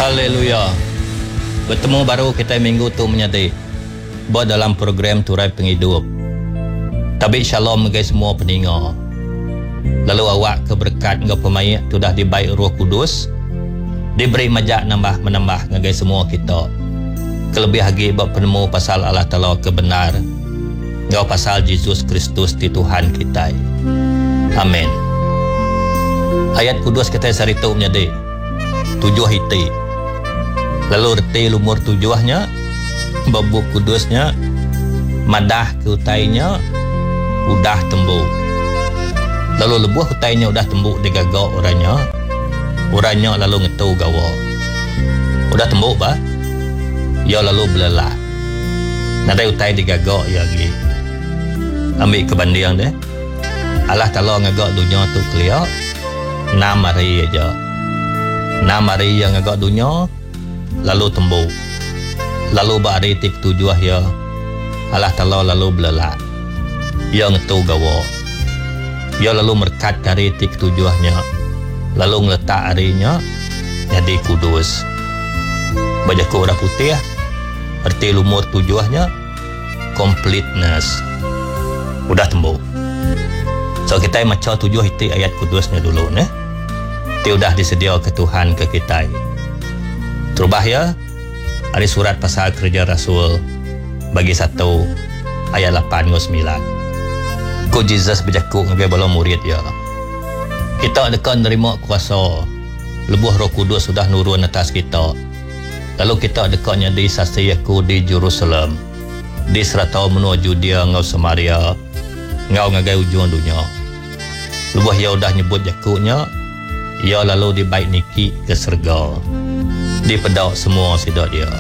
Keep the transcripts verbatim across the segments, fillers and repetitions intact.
Haleluya. Bertemu baru kita minggu tu menyati buat dalam program Turai Penghidup. Tapi shalom guys semua pendengar. Lalu awak keberkat ngau pemain tu dah dibaik Roh Kudus, diberi majak nambah menambah ngagai semua kita. Kelebih lagi buat penemu pasal Allah Ta'ala kebenar, ngau pasal Yesus Kristus di Tuhan kita. Amin. Ayat kudus kita saritu menyadi tujuh hiti. Lalu reti lumur tujuhnya, babuk kudusnya, madah ke utainya, udah tembuk. Lalu lebuh utainya udah tembuk digagak orangnya, orangnya lalu ngetu gawa. Udah tembuk bah? Ya lalu belelah. Nadai utai digagak ya lagi. Ambil kebandian deh. Allah Ta'ala ngagak dunia tu clear, enam hari aja. Enam hari yang ngagak dunia, lalu tembuk. Lalu bari tik tujuh ya, Allah Ta'ala lalu belelah. Ya ngetu gawa. Ya lalu merkat dari tik tujuhnya, lalu ngeletak harinya jadi kudus. Bajaku udah putih, arti lumur tujuhnya completeness. Udah tembuk. So kita macam tujuh itu ayat kudusnya dulu ne. Itu udah disedia ke Tuhan ke kita. Terubah ya, ada surat pasal kerja Rasul bagi satu ayat lapan ke sembilan. Ko Jesus berjaku ngagai bala murid ya. Kita akan nerima kuasa. Lebuh Roh Kudus sudah nurun atas kita. Lalu kita dekatnya di sasayaku di Jerusalem, di serata menuju Judea ngau Samaria, ngau ngagai ujung dunia. Lebuh ya udah nyebut jakunya, ya lalu dibaik niki ke surga. Dipedak semua sidak dia.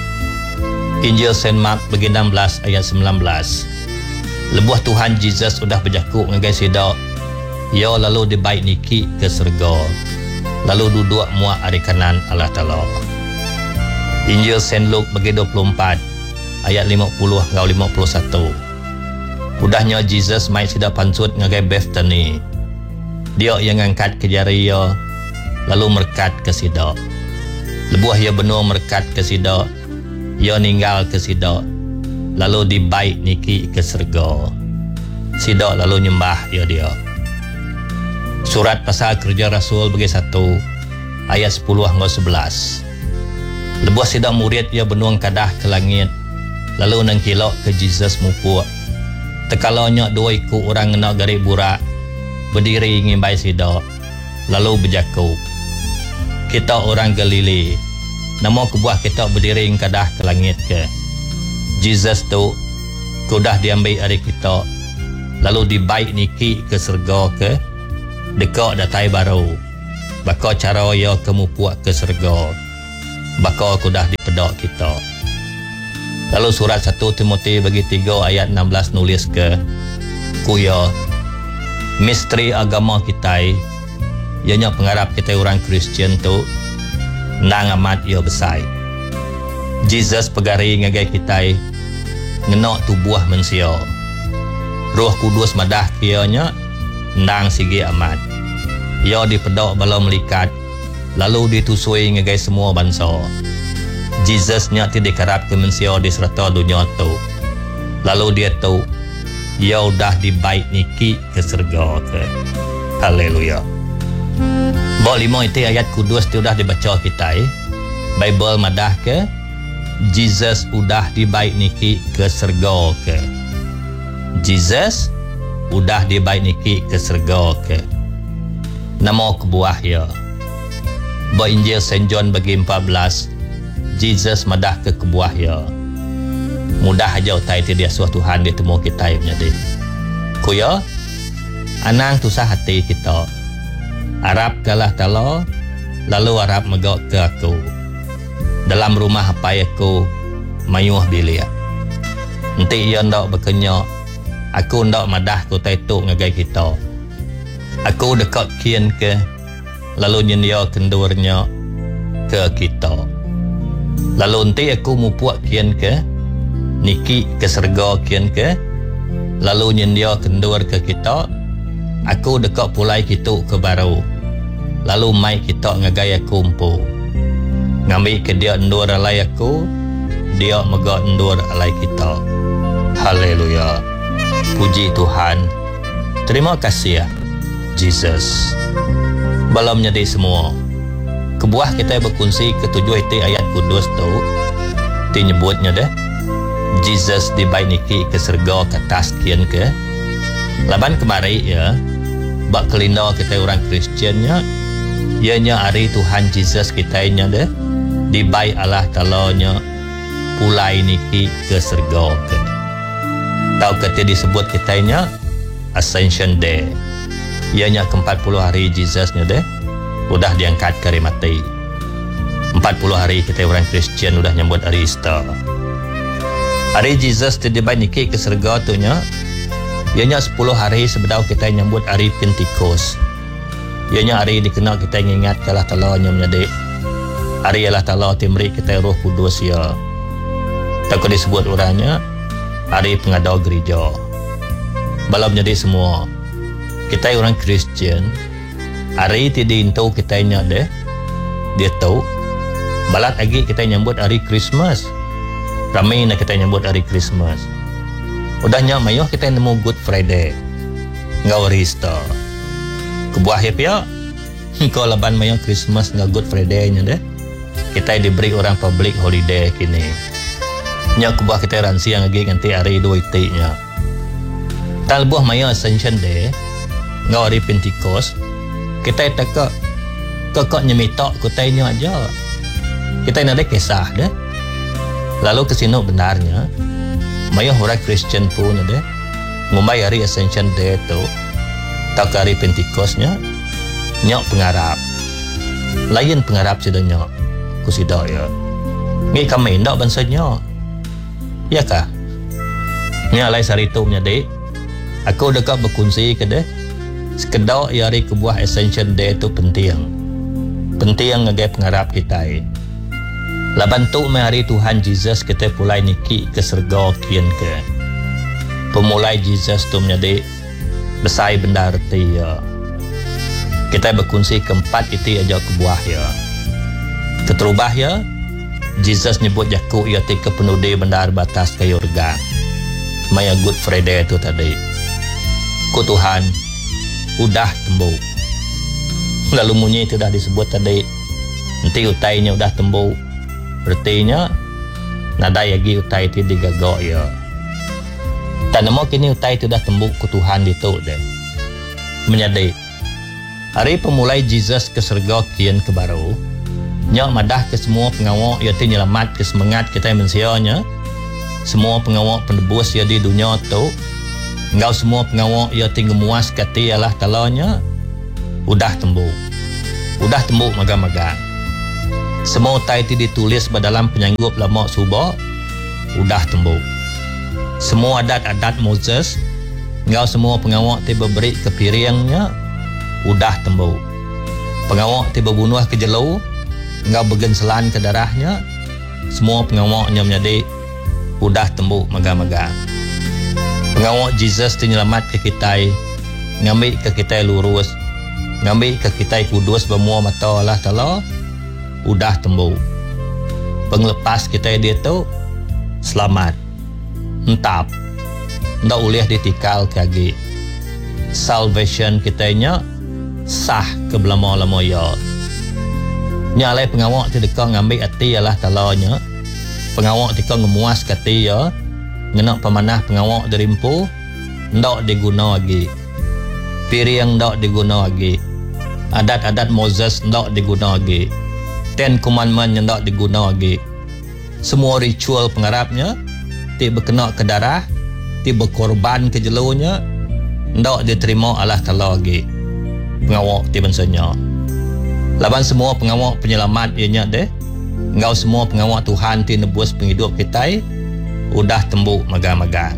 Injil Saint Mark bagi enam belas ayat sembilan belas. Lebuh Tuhan Jesus sudah berjakuk ngagai sidak, ya lalu dibaik niki ke surga, lalu duduk muak ari kanan Allah Ta'ala. Injil Saint Luke bagi dua puluh empat ayat lima puluh ngau lima puluh satu. Udahnya Jesus mai sidak pansut ngagai Bethany. Dia yang angkat ke jari ya, lalu merkat ke sidak. Lebuh ia benar merkat ke sidak, ia ninggal ke sidak, lalu dibaik niki ke surga. Sidak lalu nyembah ya dia. Surat pasal kerja Rasul bagi satu ayat sepuluh hingga sebelas. Lebuh sidak murid ia benuang kadah ke langit, lalu nang kilok ke Jesus mupuk. Tekalanya dua ikut orang nak garik burak, berdiri ngimbai sidak, lalu berjakuk. Kita orang Galilea, nama kebuah kita berdiri kadah ke langit ke. Jesus tu kudah diambil dari kita, lalu dibaik niki ke surga ke, dekat datai baru. Baka cara ya kamu puak ke surga, baka kudah dipedak kita. Lalu surat satu Timotius bagi tiga ayat enam belas nulis ke, kuya misteri agama kita, ianya pengharap kita orang Kristian tu nang amat ia besar. Jesus pegari ngagai kita ngenok tubuh manusia. Roh Kudus madah kianya nang sigi amat. Ia dipedak bala melikat, lalu ditusui ngagai semua bangsa. Jesus nya ti dikarap ke manusia di serata dunia tu. Lalu dia tu ia udah dibaik niki ke surga ke. Haleluya. Bawa lima itu ayat kudus itu sudah dibaca kita. Eh. Bible madah ke Jesus udah dibaik niki ke surga ke. Jesus udah dibaik niki ke surga ke. Nama kebuah ya. Bawa Injil Saint John bagi empat belas. Jesus madah ke kebuah ya. Mudah aja utai ti dia suah Tuhan ditemu kita menjadi. Kuya anang tusah hati kita. Arab kalah Ta'ala, lalu Arab megak ke aku. Dalam rumah apa aku mayuh bilia. Nanti ia ndak berkenyak, aku ndak madah ku taituk ngagai kita. Aku dekat kian ke, lalu nyendia kendurnya ke kita. Lalu nanti aku mupuak kian ke, niki ke surga kian ke, lalu nyendia kendur ke kita. Aku dekat pulai kita ke baru, lalu mai kita ngagaya kumpu. Ngambil ke dia endur alai aku, dia megak endur alai kita. Haleluya. Puji Tuhan. Terima kasih ya Jesus. Balam nyadi semua. Kebuah kita berkongsi ketujuh itu ayat kudus tu. Ti nyebutnya deh. Jesus dibaik niki ke serga ke atas kian ke. Laban kemari ya. Bak kelinda kita orang Kristiannya. Ianya hari Tuhan Jesus kita nya deh. Dibaik Allah Ta'ala-nya pulai niki ke serga ke. Tahu kata disebut kita nya Ascension Day. Ianya ke empat puluh hari Jesus-nya deh. Udah diangkat ke hari mati. empat puluh hari kita orang Kristian udah nyambut hari Easter. Hari Jesus dibaik niki ke serga tu nya. Ianya sepuluh hari sebelum kita nyambut hari Pentecost. Ianya hari dikenal kita ingat Allah Ta'ala-nya menjadi hari Allah Ta'ala timri kita Roh Kudus ya. Tak disebut orangnya hari pengadau gereja. Balam jadi semua kita orang Kristian hari tidak tahu kita nya deh. Dia tahu balat lagi kita nyambut hari Christmas. Ramai nak kita nyambut hari Christmas. Udahnya mayuh kita nemu Good Friday. Ngau hari Easter. Kebuah ya. Kau laban mayuh Christmas ngau Good Friday nya deh. Kita diberi orang public holiday kini. Nya kebuah kita ransi yang lagi nanti hari dua itiknya. Tal buah mayuh Ascension Day. Ngau hari Pentecost. Kita tak kok nyemitok kutainya aja. Kita nak ada kisah deh. Lalu kesino benarnya mayuh orang Christian pun ada ngumbai hari Ascension Day tu tak hari Pentecostnya nyok pengarap lain pengarap sedanya kusidak ya ngi kami ndak bansanya ya kah nya lai sari tu nya dek aku dekat berkongsi ke deh sekedar hari kebuah Ascension Day tu penting penting ngagai pengarap kita. Laban tu hari Tuhan Jesus kita pulai niki ke serga kian ke. Pemulai Jesus tu menjadi besai benda reti ya. Kita berkongsi keempat itu aja kebuah ya. Keterubah ya. Jesus nyebut jaku ia tika penudi benda batas ke Yordan. Maya Good Friday tu tadi. Ku Tuhan udah tembuk. Lalu munyi itu dah disebut tadi. Nanti utainya udah tembuk. Berartinya nada lagi utai itu digagak ya. Tak nama kini utai itu dah tembuk ke Tuhan itu deh. Menyadari hari pemulai Jesus ke serga kian ke baru. Nyak madah ke semua pengawak iaitu nyelamat ke semangat kita manusianya. Semua pengawak penebus ya di dunia tu. Engkau semua pengawak iaitu ngemuas kati Allah Ta'ala-nya. Udah tembuk. Udah tembuk maga-maga. Semua utai itu ditulis dalam penyanggup lama subah. Udah tembuk. Semua adat-adat Moses. Engkau semua pengawak itu beri ke piringnya. Udah tembuk. Pengawak itu berbunuh ke jelau. Engkau bergenselan ke darahnya. Semua pengawaknya menjadi udah tembuk maga-maga. Pengawak Jesus itu nyelamat ke kita. Ngambil ke kita lurus. Ngambil ke kita kudus bermua mata Allah Ta'ala. Udah tembuk. Penglepas kita dia tu selamat. Entap. Ndak boleh ditikal kagi. Salvation kitanya sah ke belama-lama ya. Nyalai pengawak tu dekat ngambil hati Allah Ta'ala-nya. Pengawak tu ngemuas kati ya. Ngenak pemanah pengawak derimpu. Ndak diguna lagi. Piring ndak diguna lagi. Adat-adat Moses ndak diguna lagi. Ten Commandment yang tak diguna lagi. Semua ritual pengarapnya tidak berkena ke darah, tidak berkorban ke jelunya, tak diterima Allah Ta'ala lagi. Pengawak tidak bensanya. Laban semua pengawak penyelamat ianya deh. Engkau semua pengawak Tuhan ti nebus penghidup kita udah tembuk maga-maga.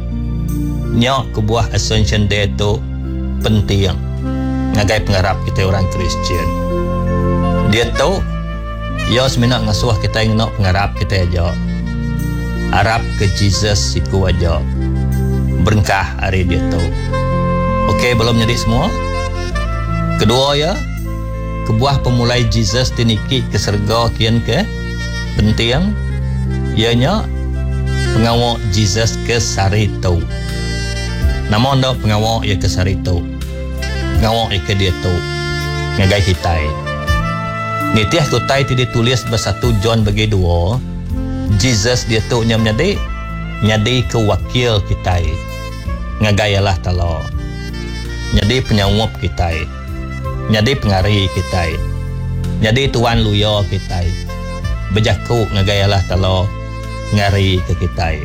Nyak kebuah Ascension Day tu penting ngagai pengarap kita orang Kristian. Dia tahu ya seminat ngasuh kita yang nak pengarap kita aja. Harap ke Jesus siku aja. Berkah hari dia tu. Okey, belum jadi semua. Kedua ya, kebuah pemulai Jesus tiniki ke serga kian ke. penting ianya pengawak Jesus ke Sarito. Nama anda pengawak ia ke Sarito. Pengawak ia ke dia tu ngagai hitai. Nitiah kutai tidak tulis bersatu John bagi dua. Jesus dia tu nya menjadi nyadi ke wakil kita. Ngagai Allah Ta'ala. Nyadi penyawab kita. Nyadi pengari kita. Nyadi tuan luya kita. Berjaku ngagai Allah Ta'ala ngari ke kita.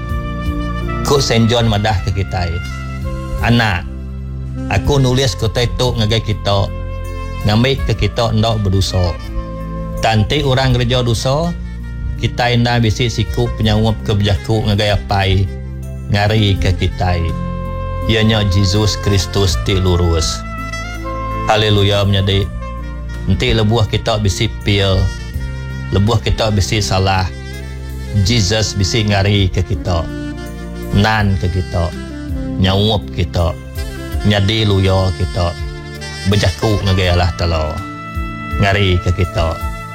Ku Saint John madah ke kita. Anak, aku nulis kutai tu ngagai kita. Ngambil ke kita hendak berdosa. Tanti orang gereja dosa, kita hendak bisik siku penyawab ke berjaku ngagai apai ngari ke kita. Ianya Yesus Kristus ti lurus. Haleluya menjadi. Nanti lebuah kita bisik pil. Lebuah kita bisik salah. Jesus bisik ngari ke kita. Nan ke kita. Nyawab kita. Nyadi luya kita. Berjaku ngagai Allah Ta'ala. Ngari ke kita.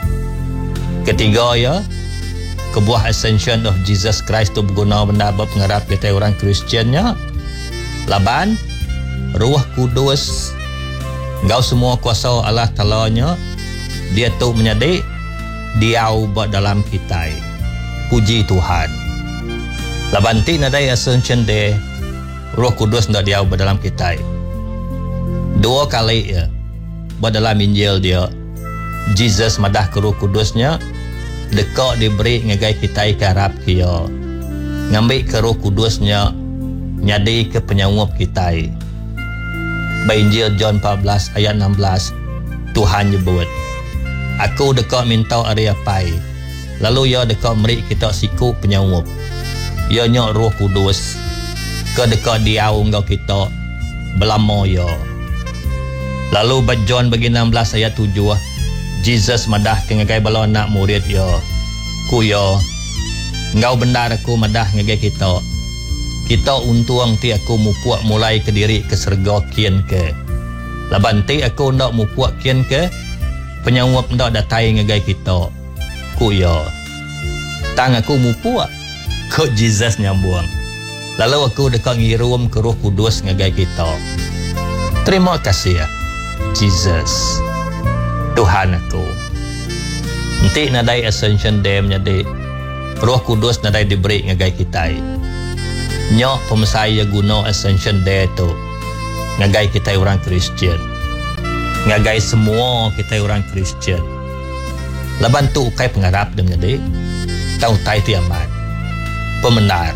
Ketiga ya, kebuah ascension of Jesus Christ tu berguna benda berpengarap kita orang Kristiannya. Laban, Ruh Kudus, engkau semua kuasa Allah Ta'ala-nya, dia tu menjadi diau buat dalam kita. Puji Tuhan. Laban ti nadai ascension de Roh Kudus ndak diau buat dalam kita. Dua kali ya, buat dalam Injil dia, Jesus madah ke Roh Kudusnya, dekat diberi ngagai kita ke harap kia. Ngambil ke Roh Kudusnya, nyadi ke penyawab kita. By Injil John empat belas ayat enam belas, Tuhan nyebut, aku dekat minta hari apai. Lalu ia dekat meri kita siku penyawab. Ia nyok Roh Kudus ke dekat diau ngau kita belamo ya. Lalu by John bagi enam belas ayat tujuh, Jesus madah ke ngagai bala anak murid ya. Ku ya, ngau bendar aku madah ngagai kita. Kita untung ti aku mupuak mulai ke diri ke serga kian ke. Laban ti aku ndak mupuak kian ke. Penyawab ndak datai ngagai kita. Ku ya. Tang aku mupuak. Ko Jesus nyambung. Lalu aku dekat ngirum ke Roh Kudus ngagai kita. Terima kasih ya Jesus. Tuhan aku. Nanti nadai ascension day menjadi Roh Kudus nadai diberi ngagai kita. Nyok pemesaya guna ascension day tu ngagai kita orang Kristian. Ngagai semua kita orang Kristian. Laban tu ukai pengarap dia menjadi tahu tai tiamat. Pemendar.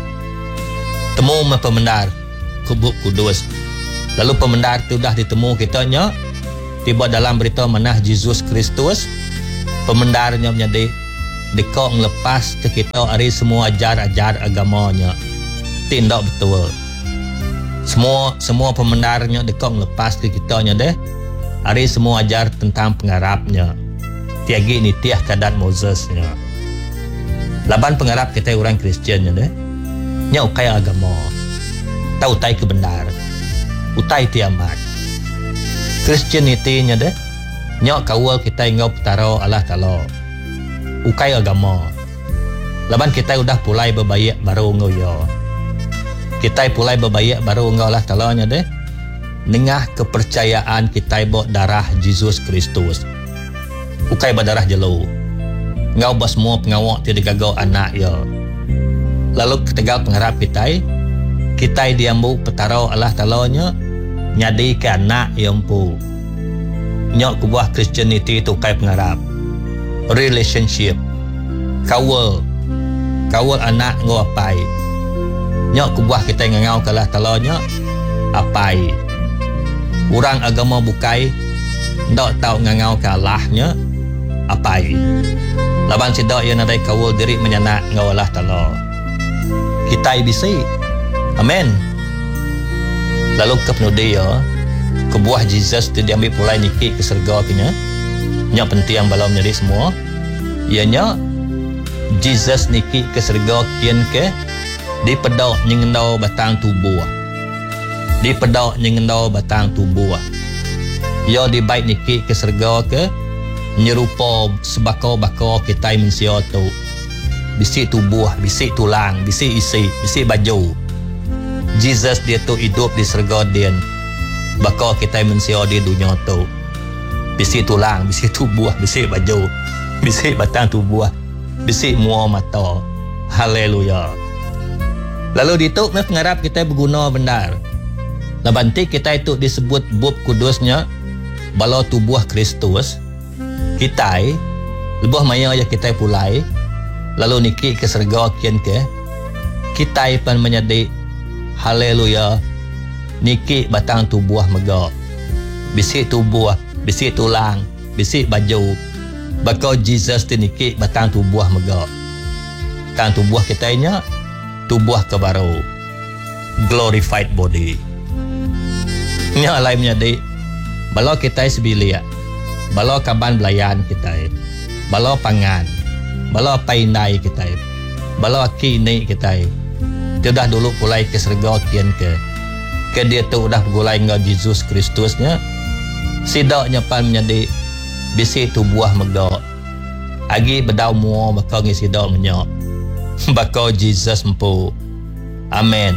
Temu me pemendar kubuk Kudus. Lalu pemendar tu dah ditemu kitanya. Tiba dalam berita manah Yesus Kristus, pemendarnya menjadi dekok ngelepas ke kita hari semua ajar-ajar agamanya. Tindak betul. Semua semua pemendarnya dekok ngelepas ke kitanya deh. Hari semua ajar tentang pengarapnya. Tiagi ni tiah kadat Mosesnya. Laban pengarap kita orang Kristiannya deh. Nya ukai agama. Tahu tai kebenar. Utai tiamat. Christianity nya deh. Nyok kawal kita ingau petaro Allah Ta'ala. Ukai agama. Laban kita udah pulai berbaik baru ngoyo. Kita pulai berbaik baru ngau Allah Ta'ala nya deh. Nengah kepercayaan kita buat darah Yesus Kristus. Ukai berdarah jelu. Ngau bas semua pengawak tidak gagau anak ya. Lalu ketegal pengharap kita. Kita diambu petaro Allah Ta'ala nya. Nyadi ke anak yang pu. Nyok kubuah Christianity tu kai pengharap. Relationship. Kawal. Kawal anak ngau apai. Nyok kubuah kita ngau ke Allah Ta'ala nya. Apai. Orang agama bukai. Ndak tahu ngau ke Allahnya. Apai. Laban sidak yang nadai kawal diri menyanak ngau Allah Ta'ala. Kita bisa. Amen. Lalu ke penuh dia, kebuah Jesus tu diambil pulai nikik ke serga punya. Nya penting yang balau menjadi semua. Ianya Jesus nikik ke serga kian ke di pedak nyengendau batang tubuh. Di pedak nyengendau batang tubuh. Ia di baik nikik ke serga ke nyerupa sebakar-bakar kita manusia tu. Bisik tubuh, bisik tulang, bisik isi, bisik baju. Jesus dia tu hidup di syurga dia. Bakar kita manusia di dunia tu. Bisik tulang, bisik tubuh, bisik baju, bisik batang tubuh, bisik mua mata. Haleluya. Lalu dituk mes pengarap kita berguna benar. Labanti kita itu disebut bub kudusnya bala tubuh Kristus. Kita lebih maya ya kita pulai lalu niki ke surga kian ke kita pun menjadi haleluya niki batang tubuh mega. Bisik tubuh, bisik tulang, bisik baju. Bakal Jesus tu niki batang tubuh mega. Batang tubuh kita nya tubuh kebaru, glorified body. Nya lain menjadi bala kita sebilia, bala kaban belayan kita, bala pangan, bala painai kita, bala kini kita. Dia dah dulu pulai ke surga kian ke, ke dia tu dah gulai dengan Yesus Kristusnya. Sidaknya pan menjadi bisi tubuh mega. Agi bedau mua bakal ngi sidak menyak. Bakal Jesus empu. Amen.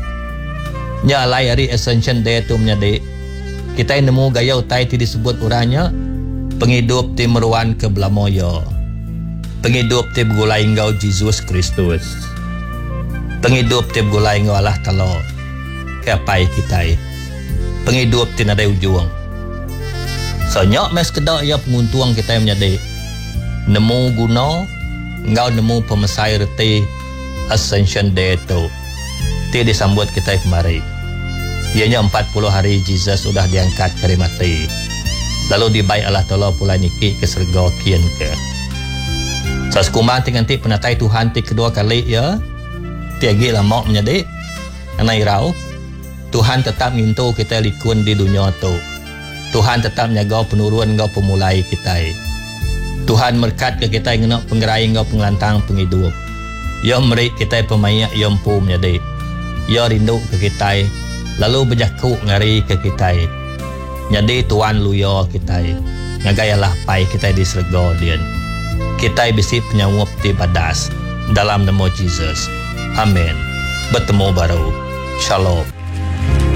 Nya lai hari Ascension Day tu menjadi kita nemu gaya utai ti disebut orangnya penghidup ti meruan ke belamoya. Penghidup ti bergulai ngau Jesus Kristus. Penghidup ti bergulai ngau Allah Ta'ala. Kapai kita. Penghidup ti nadai ujung. So nyak mes kedak ya penguntuang kita menjadi nemu guna ngau nemu pemesai reti Ascension Day tu. Ti disambut kita kemari. Ianya empat puluh hari Jesus sudah diangkat dari mati. Lalu dibaik Allah Ta'ala pula niki ke surga kian ke. So sekumang nanti penatai Tuhan ti kedua kali ya. Tiagi lama menjadi anai rau. Tuhan tetap ngintu kita likun di dunia tu. Tuhan tetap menjaga penurun ngau pemulai kita. Tuhan merkat ke kita ngena penggerai ngau pengelantang penghidup. Ya merik kita pemayak ya empu menjadi. Ya rindu ke kita. Lalu berjakuk ngari ke kita. Jadi Tuhan luya kita. Ngagayalah pai kita di surga dia. Kita bisi penyawap di badas dalam nama Jesus. Amin. Bertemu baru. Shalom.